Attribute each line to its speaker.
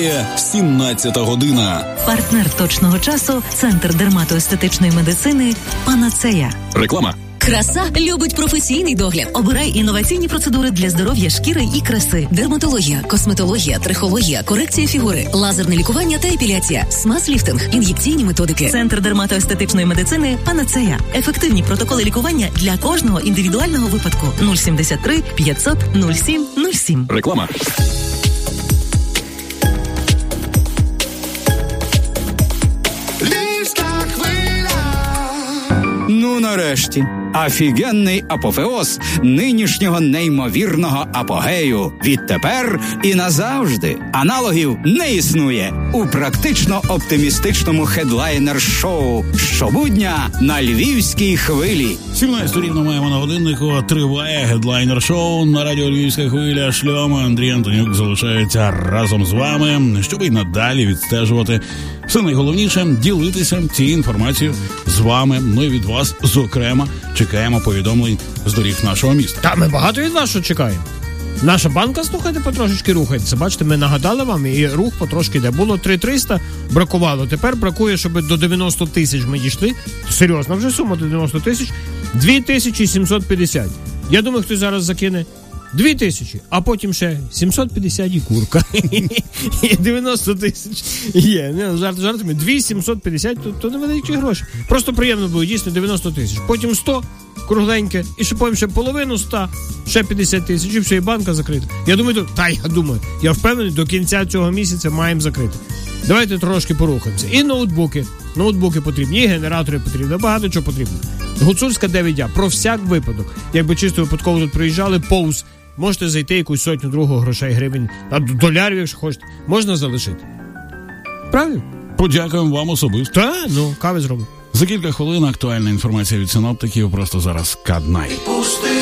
Speaker 1: Триває 17-та година.
Speaker 2: Партнер точного часу – Центр дерматоестетичної медицини «Панацея».
Speaker 1: Реклама.
Speaker 3: Краса любить професійний догляд.
Speaker 2: Обирай інноваційні процедури для здоров'я шкіри і краси.
Speaker 3: Дерматологія, косметологія, трихологія, корекція фігури, лазерне лікування та епіляція, смаз-ліфтинг, ін'єкційні методики.
Speaker 2: Центр дерматоестетичної медицини «Панацея». Ефективні протоколи лікування для кожного індивідуального випадку. 073 500 07 07.
Speaker 1: Реклама.
Speaker 4: Ну, нарешті, офігенний апофеоз нинішнього неймовірного апогею. Відтепер і назавжди аналогів не існує у практично оптимістичному хедлайнер-шоу щобудня на Львівській хвилі.
Speaker 5: 17 рівно маємо на годиннику. Триває гедлайнер-шоу на радіо Львівська хвиля. Шльома Андрій Антонюк залишається разом з вами, щоб і надалі відстежувати все найголовніше, ділитися цією інформацією з вами. Ми від вас, зокрема, чекаємо повідомлень з доріг нашого міста.
Speaker 6: Та ми багато від вас що чекаємо. Наша банка, слухайте, потрошечки рухається. Бачите, ми нагадали вам, і рух потрошки йде. Було 3300, бракувало. Тепер бракує, щоб до 90 тисяч ми дійшли. Серйозна вже сума до 90 тисяч. 2750. Я думаю, хтось зараз закине 2000, а потім ще 750 і курка. І 90 тисяч є. Жартами. 2750, то невеликі гроші. Просто приємно було, дійсно, 90 тисяч. Потім 100, кругленьке, і ще потім ще половину 100, ще 50 тисяч, і все, і банка закрита. Я впевнений, до кінця цього місяця маємо закрити. Давайте трошки порухаємося. І ноутбуки потрібні, і генератори потрібні, багато чого потрібно. Гуцульська 9А, про всяк випадок. Якби чисто випадково тут приїжджали, повз, можете зайти якусь сотню другу грошей, гривень, долярів, якщо хочете, можна залишити. Правильно?
Speaker 5: Подякуємо вам особисто.
Speaker 6: Так, кави зробимо.
Speaker 5: За кілька хвилин актуальна інформація від синоптиків, просто зараз Каднай.